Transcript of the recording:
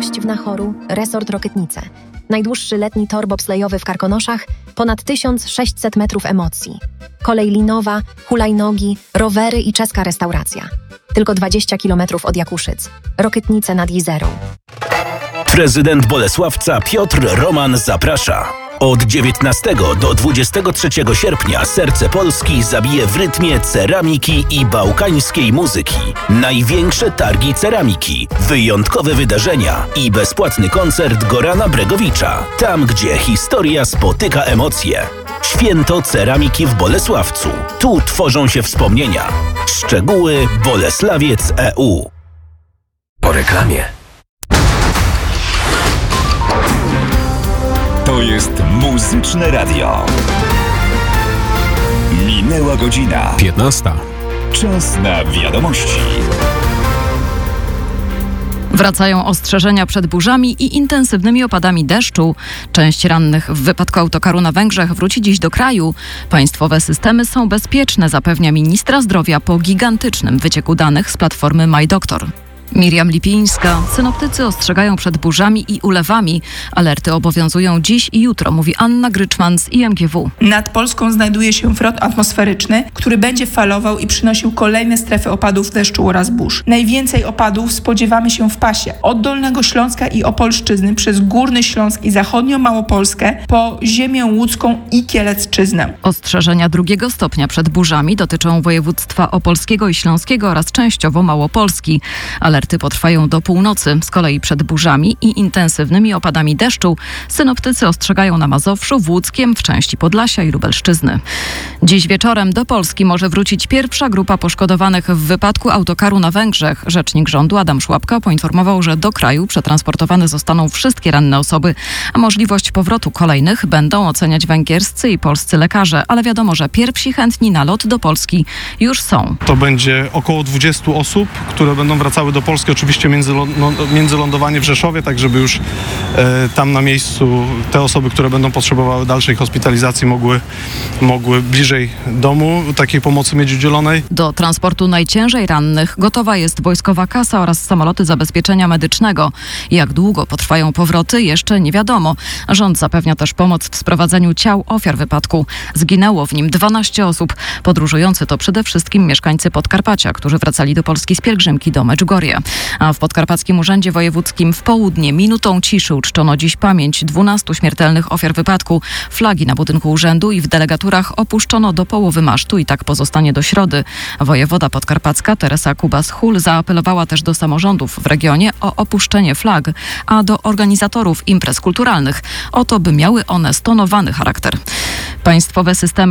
Radość w Nachoru, resort Rokytnice. Najdłuższy letni tor bobslejowy w Karkonoszach, ponad 1600 metrów emocji. Kolej linowa, hulajnogi, rowery i czeska restauracja. Tylko 20 km od Jakuszyc. Rokytnice nad Jizerą. Prezydent Bolesławca Piotr Roman zaprasza. Od 19 do 23 sierpnia serce Polski zabije w rytmie ceramiki i bałkańskiej muzyki. Największe targi ceramiki, wyjątkowe wydarzenia i bezpłatny koncert Gorana Bregowicza. Tam, gdzie historia spotyka emocje. Święto ceramiki w Bolesławcu. Tu tworzą się wspomnienia. Szczegóły Boleslawiec EU. Po reklamie. To jest Muzyczne Radio. Minęła godzina 15. Czas na wiadomości. Wracają ostrzeżenia przed burzami i intensywnymi opadami deszczu. Część rannych w wypadku autokaru na Węgrzech wróci dziś do kraju. Państwowe systemy są bezpieczne, zapewnia ministra zdrowia po gigantycznym wycieku danych z platformy MyDoktor. Miriam Lipińska. Synoptycy ostrzegają przed burzami i ulewami. Alerty obowiązują dziś i jutro, mówi Anna Gryczman z IMGW. Nad Polską znajduje się front atmosferyczny, który będzie falował i przynosił kolejne strefy opadów deszczu oraz burz. Najwięcej opadów spodziewamy się w pasie od Dolnego Śląska i Opolszczyzny przez Górny Śląsk i Zachodnią Małopolskę po ziemię łódzką i Kielecczyznę. Ostrzeżenia 2 stopnia przed burzami dotyczą województwa opolskiego i śląskiego oraz częściowo Małopolski. Alerty potrwają do północy. Z kolei przed burzami i intensywnymi opadami deszczu synoptycy ostrzegają na Mazowszu, w Łódzkiem, w części Podlasia i Lubelszczyzny. Dziś wieczorem do Polski może wrócić pierwsza grupa poszkodowanych w wypadku autokaru na Węgrzech. Rzecznik rządu Adam Szłapka poinformował, że do kraju przetransportowane zostaną wszystkie ranne osoby, a możliwość powrotu kolejnych będą oceniać węgierscy i polscy lekarze, ale wiadomo, że pierwsi chętni na lot do Polski już są. To będzie około 20 osób, które będą wracały do Polski, oczywiście międzylądowanie w Rzeszowie, tak żeby już tam na miejscu te osoby, które będą potrzebowały dalszej hospitalizacji mogły bliżej domu takiej pomocy mieć udzielonej. Do transportu najciężej rannych gotowa jest wojskowa kasa oraz samoloty zabezpieczenia medycznego. Jak długo potrwają powroty, jeszcze nie wiadomo. Rząd zapewnia też pomoc w sprowadzeniu ciał ofiar wypadku. Zginęło w nim 12 osób. Podróżujący to przede wszystkim mieszkańcy Podkarpacia, którzy wracali do Polski z pielgrzymki do Medjugorje. A w Podkarpackim Urzędzie Wojewódzkim w południe minutą ciszy uczczono dziś pamięć 12 śmiertelnych ofiar wypadku. Flagi na budynku urzędu i w delegaturach opuszczono do połowy masztu i tak pozostanie do środy. Wojewoda podkarpacka Teresa Kubas-Hul zaapelowała też do samorządów w regionie o opuszczenie flag, a do organizatorów imprez kulturalnych o to, by miały one stonowany charakter. Państwowe systemy